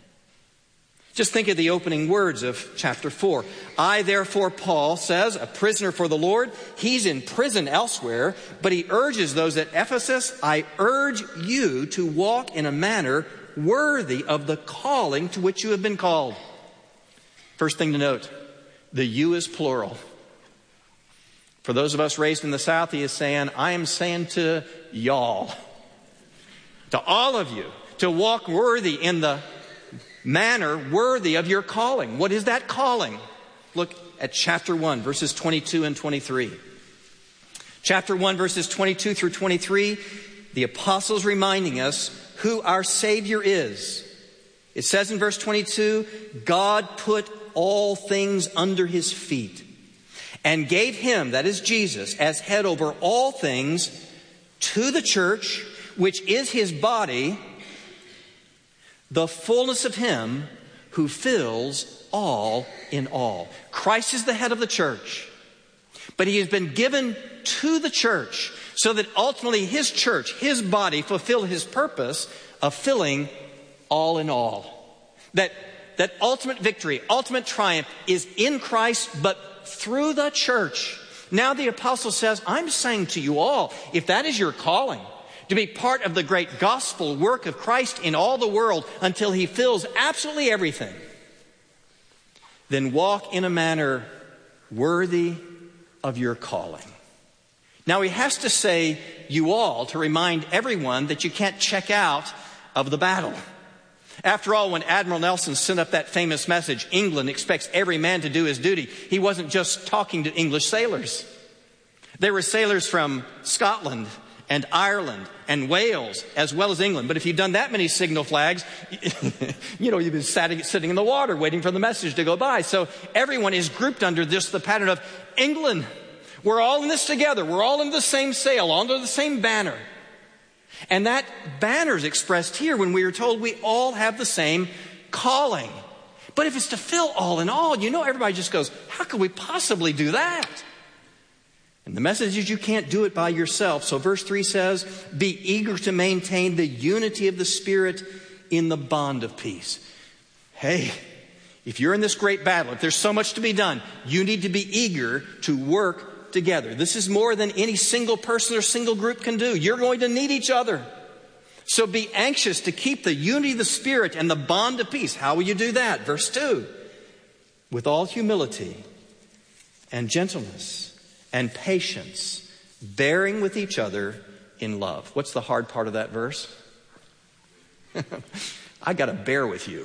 Just think of the opening words of chapter four. I, therefore, Paul says, a prisoner for the Lord. He's in prison elsewhere, but he urges those at Ephesus, I urge you to walk in a manner worthy of the calling to which you have been called. First thing to note, the you is plural. For those of us raised in the South, he is saying, I am saying to y'all, to all of you, to walk worthy in the manner worthy of your calling. What is that calling? Look at chapter one, verses twenty-two and twenty-three. Chapter one, verses twenty-two through twenty-three, the apostle's reminding us who our Savior is. It says in verse twenty-two, God put all things under his feet and gave him, that is Jesus, as head over all things to the church, which is his body, the fullness of him who fills all in all. Christ is the head of the church, but he has been given to the church so that ultimately his church, his body, fulfill his purpose of filling all in all. That, that ultimate victory, ultimate triumph is in Christ, but through the church. Now the apostle says, I'm saying to you all, if that is your calling, to be part of the great gospel work of Christ in all the world until he fills absolutely everything, then walk in a manner worthy of your calling. Now he has to say you all to remind everyone that you can't check out of the battle. After all, when Admiral Nelson sent up that famous message, England expects every man to do his duty, he wasn't just talking to English sailors. There were sailors from Scotland and Ireland and Wales, as well as England. But if you've done that many signal flags, you know, you've been sitting, sitting in the water waiting for the message to go by. So everyone is grouped under just the pattern of England. We're all in this together. We're all under the same sail, under the same banner. And that banner is expressed here when we are told we all have the same calling. But if it's to fill all in all, you know, everybody just goes, how could we possibly do that? And the message is you can't do it by yourself. So verse three says, be eager to maintain the unity of the Spirit in the bond of peace. Hey, if you're in this great battle, if there's so much to be done, you need to be eager to work together. This is more than any single person or single group can do. You're going to need each other. So be anxious to keep the unity of the Spirit and the bond of peace. How will you do that? Verse two. With all humility and gentleness and patience, bearing with each other in love. What's the hard part of that verse? I got to bear with you.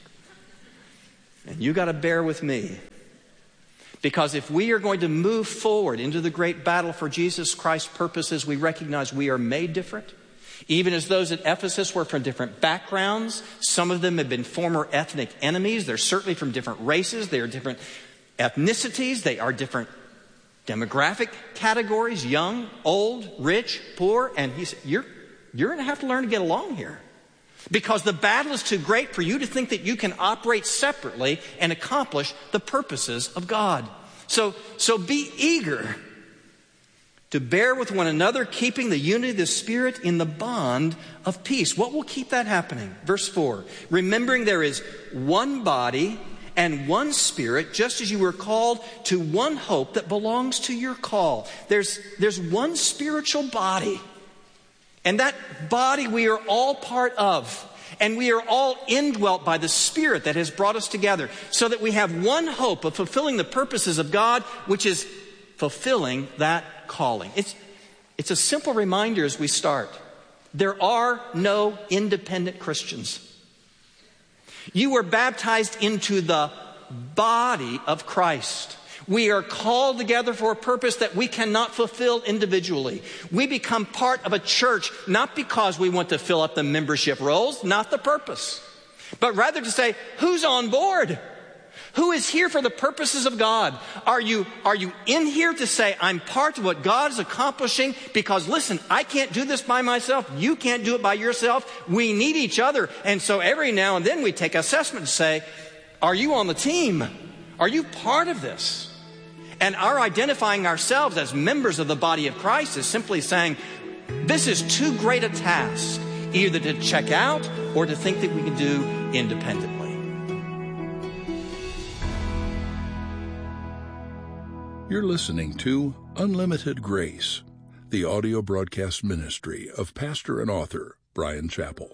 And you got to bear with me. Because if we are going to move forward into the great battle for Jesus Christ's purposes, we recognize we are made different. Even as those at Ephesus were from different backgrounds, some of them have been former ethnic enemies. They're certainly from different races. They are different ethnicities. They are different demographic categories, young, old, rich, poor. And he said, you're, you're going to have to learn to get along here. Because the battle is too great for you to think that you can operate separately and accomplish the purposes of God. So, so be eager to bear with one another, keeping the unity of the Spirit in the bond of peace. What will keep that happening? Verse four, remembering there is one body and one Spirit, just as you were called to one hope that belongs to your call. There's, there's one spiritual body. And that body we are all part of. And we are all indwelt by the Spirit that has brought us together, so that we have one hope of fulfilling the purposes of God, which is fulfilling that calling. It's, it's a simple reminder as we start. There are no independent Christians. You were baptized into the body of Christ. We are called together for a purpose that we cannot fulfill individually. We become part of a church not because we want to fill up the membership rolls, not the purpose, but rather to say, who's on board? Who is here for the purposes of God? Are you, are you in here to say, I'm part of what God is accomplishing? Because listen, I can't do this by myself. You can't do it by yourself. We need each other. And so every now and then we take assessment to say, are you on the team? Are you part of this? And our identifying ourselves as members of the body of Christ is simply saying, this is too great a task, either to check out or to think that we can do independently. You're listening to Unlimited Grace, the audio broadcast ministry of pastor and author Bryan Chapell.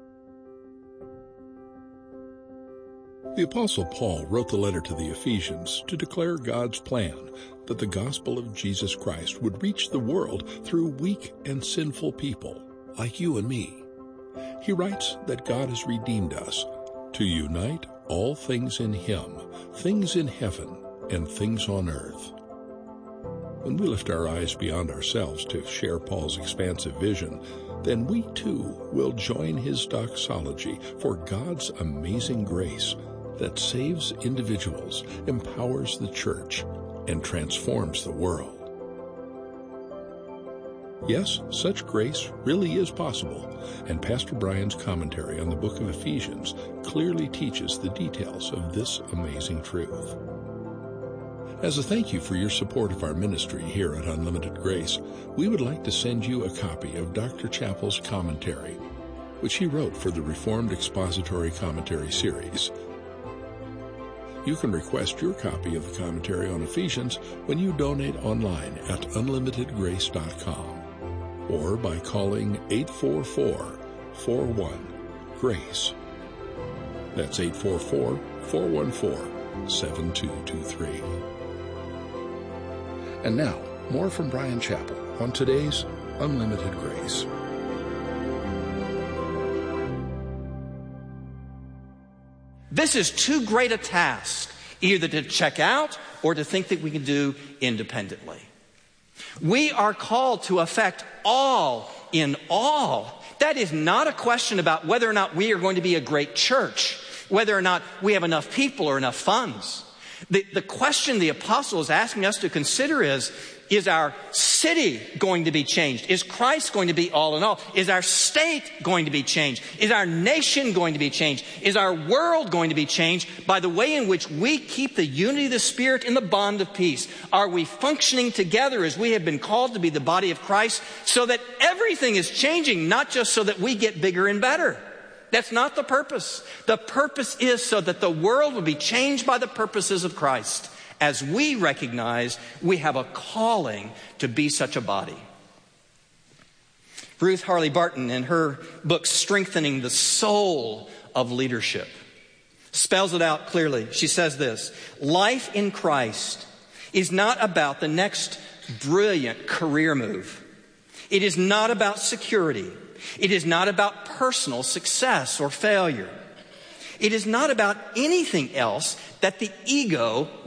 The Apostle Paul wrote the letter to the Ephesians to declare God's plan that the gospel of Jesus Christ would reach the world through weak and sinful people like you and me. He writes that God has redeemed us to unite all things in Him, things in heaven and things on earth. When we lift our eyes beyond ourselves to share Paul's expansive vision, then we too will join his doxology for God's amazing grace that saves individuals, empowers the church, and transforms the world. Yes, such grace really is possible, and Pastor Bryan's commentary on the book of Ephesians clearly teaches the details of this amazing truth. As a thank you for your support of our ministry here at Unlimited Grace, we would like to send you a copy of Doctor Chapell's commentary, which he wrote for the Reformed Expository Commentary series. You can request your copy of the commentary on Ephesians when you donate online at unlimited grace dot com or by calling eight four four, four one, GRACE. That's eight four four, four one four, seven two two three. And now, more from Bryan Chapell on today's Unlimited Grace. This is too great a task, either to check out or to think that we can do independently. We are called to affect all in all. That is not a question about whether or not we are going to be a great church, whether or not we have enough people or enough funds. The, the question the apostle is asking us to consider is, is our city going to be changed? Is Christ going to be all in all? Is our state going to be changed? Is our nation going to be changed? Is our world going to be changed by the way in which we keep the unity of the Spirit in the bond of peace? Are we functioning together as we have been called to be the body of Christ so that everything is changing, not just so that we get bigger and better? That's not the purpose. The purpose is so that the world will be changed by the purposes of Christ. as we recognize we have a calling to be such a body. Ruth Harley Barton, in her book, Strengthening the Soul of Leadership, spells it out clearly. She says this: life in Christ is not about the next brilliant career move. It is not about security. It is not about personal success or failure. It is not about anything else that the ego